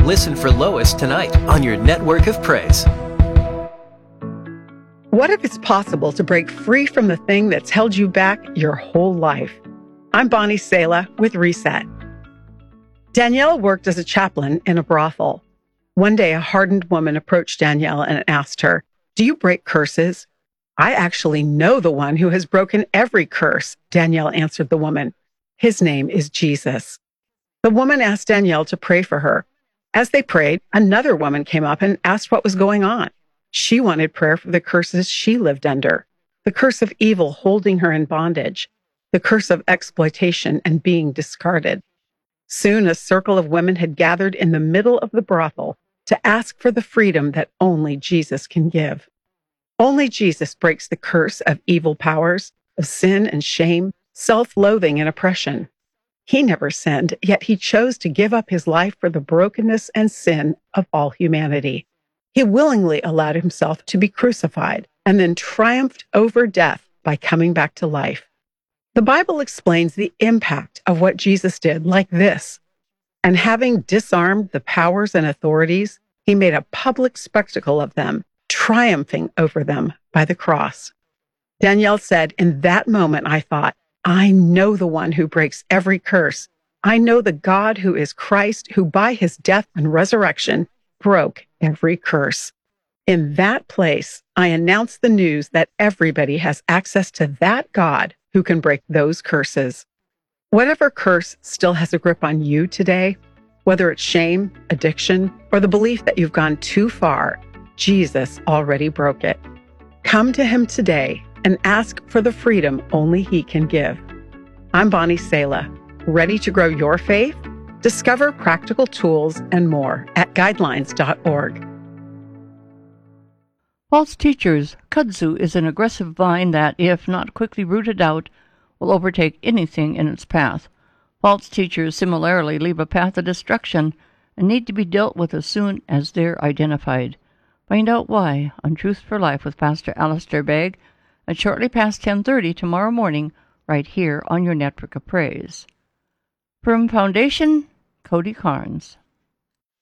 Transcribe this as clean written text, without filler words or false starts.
Listen for Lois tonight on your network of praise. What if it's possible to break free from the thing that's held you back your whole life? I'm Bonnie Sala with Reset. Danielle worked as a chaplain in a brothel. One day, a hardened woman approached Danielle and asked her, "Do you break curses?" "I actually know the one who has broken every curse," Danielle answered the woman. "His name is Jesus." The woman asked Danielle to pray for her. As they prayed, another woman came up and asked what was going on. She wanted prayer for the curses she lived under, the curse of evil holding her in bondage, the curse of exploitation and being discarded. Soon, a circle of women had gathered in the middle of the brothel to ask for the freedom that only Jesus can give. Only Jesus breaks the curse of evil powers, of sin and shame, self-loathing and oppression. He never sinned, yet he chose to give up his life for the brokenness and sin of all humanity. He willingly allowed himself to be crucified and then triumphed over death by coming back to life. The Bible explains the impact of what Jesus did like this. And having disarmed the powers and authorities, he made a public spectacle of them, triumphing over them by the cross. Danielle said, "In that moment, I thought, I know the one who breaks every curse. I know the God who is Christ, who by his death and resurrection broke every curse." In that place, I announced the news that everybody has access to that God who can break those curses. Whatever curse still has a grip on you today, whether it's shame, addiction, or the belief that you've gone too far, Jesus already broke it. Come to him today and ask for the freedom only he can give. I'm Bonnie Sala. Ready to grow your faith? Discover practical tools and more at guidelines.org. False teachers. Kudzu is an aggressive vine that, if not quickly rooted out, will overtake anything in its path. False teachers similarly leave a path of destruction and need to be dealt with as soon as they're identified. Find out why on Truth for Life with Pastor Alistair Begg at shortly past 10:30 tomorrow morning, right here on your Network of Praise. From Foundation, Cody Carnes.